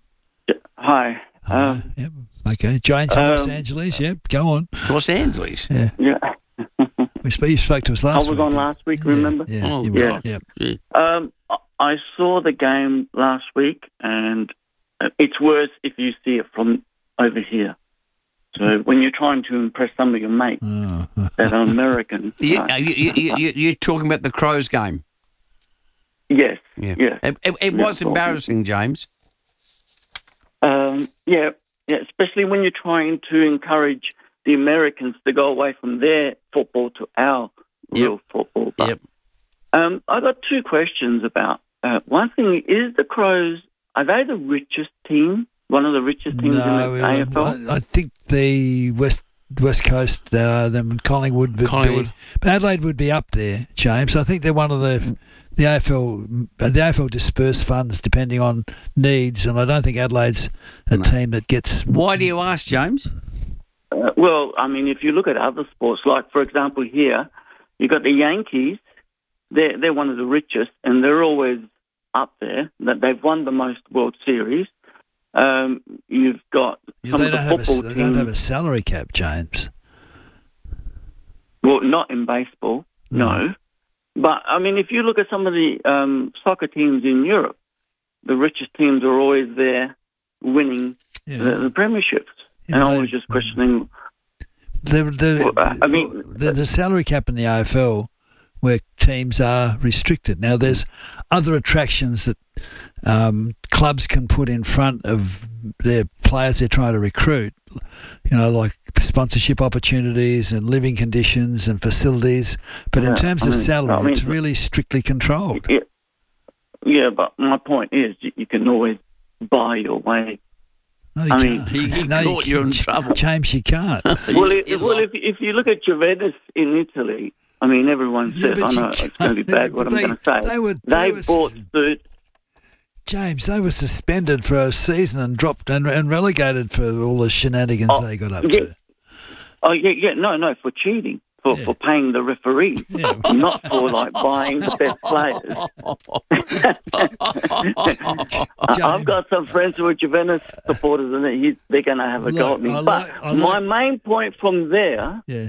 Hi. Uh, Yep. Okay. James from Los Um, Angeles. Yep. Go on. Los Angeles. Yeah. yeah. We spoke, you spoke to us I last was week. on last week, remember? Yeah. Oh, you yeah. were. Yep. Um, I saw the game last week, and it's worse if you see it from over here. So when you're trying to impress some of your mates Oh. that are American, You, right? you, you, you, you're talking about the Crows game. yes, Yeah. yes, It, it, it Yeah, was well, embarrassing, James. um, yeah, yeah. Especially when you're trying to encourage the Americans to go away from their football to our real football. But, Yep. um, I got two questions about. Uh, one thing is the Crows. Are they the richest team? One of the richest teams No, in the A F L? I, I think the West West Coast, uh, them Collingwood, would Collingwood. Be, but Adelaide would be up there, James. I think they're one of the the A F L. The A F L disperse funds depending on needs, and I don't think Adelaide's a No. team that gets. Why do you ask, James? Uh, well, I mean, if you look at other sports, like, for example, here, you've got the Yankees. They're, they're one of the richest, and they're always up there. That They've won the most World Series. Um, you've got Yeah, some they of the don't have a, football they teams. don't have a salary cap, James. Well, not in baseball, no. But, I mean, if you look at some of the um, soccer teams in Europe, the richest teams are always there winning Yeah. the, the premierships. Yeah, and but I they- was just questioning, The, the, Well, I mean- there's a salary cap in the A F L where teams are restricted. Now, there's other attractions that um, clubs can put in front of their players they're trying to recruit, you know, like sponsorship opportunities and living conditions and facilities. But in Yeah, terms I of mean- salary, I mean- it's really strictly controlled. yeah, yeah, but my point is you, you can always buy your way. No, you I can't. mean- You no, you caught, you're in can't. trouble. James, you can't. Well, if, You well like- if, if you look at Juventus in Italy, I mean, everyone Yeah, says, but I you know it's going to be can't. bad what But I'm they- going to say. they were- they they were- bought suit. James, they were suspended for a season and dropped and, and relegated for all the shenanigans Oh, they got up yeah. to. Oh, yeah, yeah, no, no, for cheating, for, Yeah. for paying the referee, Yeah. not for, like, buying the best players. I- I've got some friends who are Juventus supporters, and he's, they're going to have a I go at like- me. I But like- I my like- main point from there Yeah.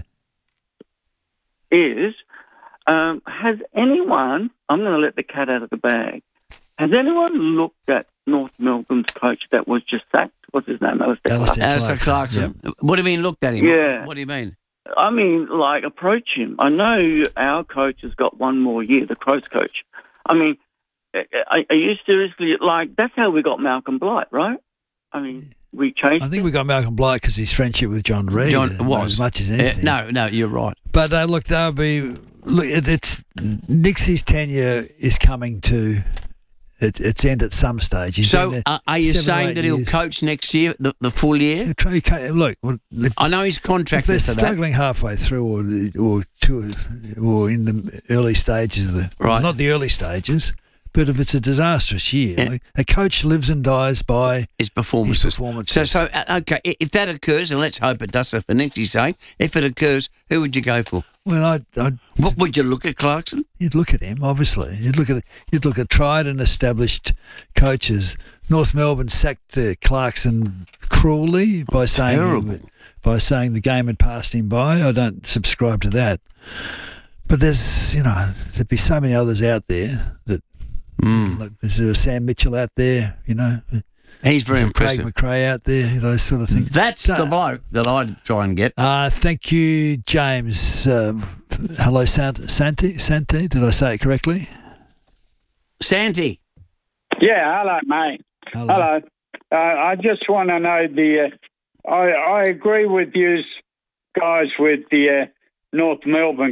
is, um, has anyone, I'm going to let the cat out of the bag, has anyone looked at North Melbourne's coach that was just sacked? What's his name? Alistair Clarkson. Alistair Clarkson. Yep. What do you mean looked at him? Yeah. What do you mean? I mean, like, approach him. I know our coach has got one more year, the Crows coach. I mean, are, are you seriously, like, that's how we got Malcolm Blight, right? I mean, we changed I think we got Malcolm Blight because his friendship with John Reid John was as much as anything. Uh, no, no, you're right. But uh, look, they'll be look. It, it's Nixie's tenure is coming to its, its end at some stage. He's So, been there uh, are you seven or saying eight that he'll years. coach next year, the, the full year? Try- okay, Look, well, if, I know he's if contracted they're to that. struggling halfway through, or or to, or in the early stages of the Right. not the early stages. But if it's a disastrous year, Yeah. like, a coach lives and dies by his performances. His performances. So, so uh, okay, i- if that occurs, and let's hope it does, so for Nixie's sake, if it occurs, who would you go for? Well, I'd, I'd What would you look at, Clarkson? You'd look at him, obviously. You'd look at you'd look at tried and established coaches. North Melbourne sacked uh, Clarkson cruelly by saying Terrible. by saying the game had passed him by. I don't subscribe to that. But there's you know there'd be so many others out there that. Mm. Like, there's a Sam Mitchell out there, you know. He's very There's a impressive. Craig McRae out there, you know, those sort of things. That's the bloke that I'd try and get. Uh, thank you, James. Um, hello, Sant- Santi. Santi, did I say it correctly? Santi. Yeah, hello, mate. Hello. Uh, I just want to know the. Uh, I I agree with you guys with the uh, North Melbourne